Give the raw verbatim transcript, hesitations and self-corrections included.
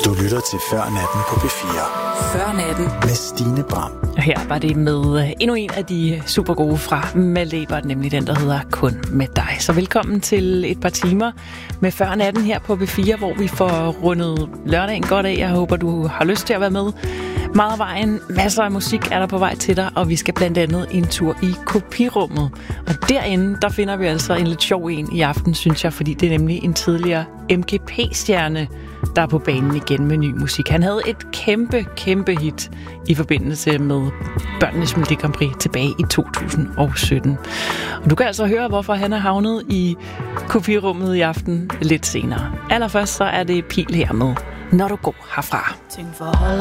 Du lytter til Før Natten på P fire. Før Natten med Stine Bram. Og her var det med endnu en af de super gode fra Malebert, nemlig den, der hedder Kun med dig. Så velkommen til et par timer med Før Natten her på P fire, hvor vi får rundet lørdagen godt af. Jeg håber, du har lyst til at være med. Meget af vejen, masser af musik er der på vej til dig, og vi skal blandt andet en tur i kopirummet. Og derinde, der finder vi altså en lidt sjov en i aften, synes jeg, fordi det er nemlig en tidligere M G P-stjerne, der er på banen igen med ny musik. Han havde et kæmpe, kæmpe hit i forbindelse med Børnenes Melodi Grand Prix tilbage i to tusind og sytten. Og du kan altså høre, hvorfor han er havnet i kopirummet i aften lidt senere. Allerførst så er det Pil her med Når du går herfra.